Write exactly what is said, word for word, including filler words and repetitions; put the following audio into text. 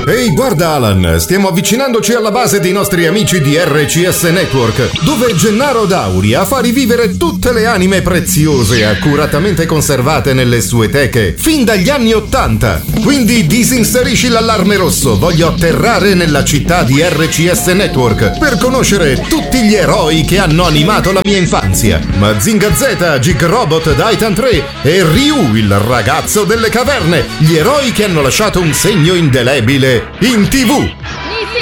Ehi, guarda Alan, stiamo avvicinandoci alla base dei nostri amici di R C S Network, dove Gennaro Dauria fa rivivere tutte le anime preziose accuratamente conservate nelle sue teche fin dagli anni ottanta. Quindi disinserisci l'allarme rosso, voglio atterrare nella città di R C S Network per conoscere tutti gli eroi che hanno animato la mia infanzia. Mazinga Z, Gig Robot, Daitan tre e Ryu, il ragazzo delle caverne, gli eroi che hanno lasciato un segno indelebile in tivù.